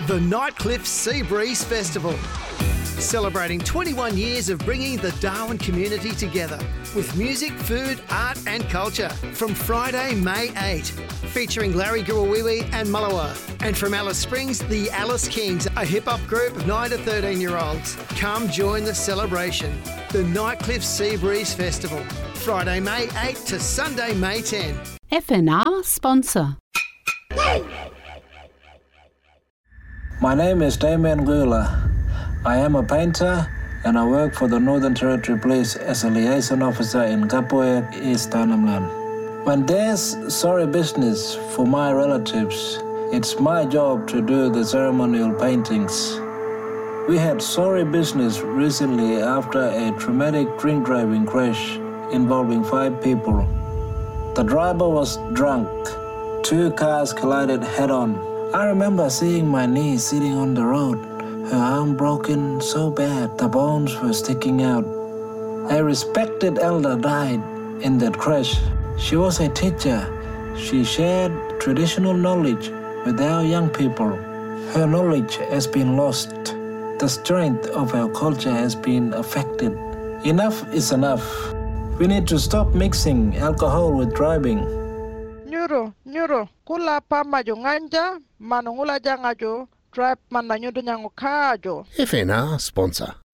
the Nightcliff Sea Breeze Festival. Celebrating 21 years of bringing the Darwin community together with music, food, art and culture from Friday, May 8, featuring Larry Gurawiwi and Mullawa. And from Alice Springs, the Alice Kings, a hip-hop group of 9 to 13-year-olds. Come join the celebration. The Nightcliff Sea Breeze Festival, Friday, May 8 to Sunday, May 10. FNR sponsor. My name is Damien Gula. I am a painter and I work for the Northern Territory Police as a liaison officer in Kapoek, East Arnhem. When there's sorry business for my relatives, it's my job to do the ceremonial paintings. We had sorry business recently after a traumatic drink driving crash involving 5 people. The driver was drunk. 2 cars collided head-on. I remember seeing my niece sitting on the road, her arm broken so bad the bones were sticking out. A respected elder died in that crash. She was a teacher. She shared traditional knowledge with our young people. Her knowledge has been lost. The strength of our culture has been affected. Enough is enough. We need to stop mixing alcohol with driving. Nyuro, kula pa majunganja, manungula jangajo, drive mananyudu nyangukajo. FNR sponsor.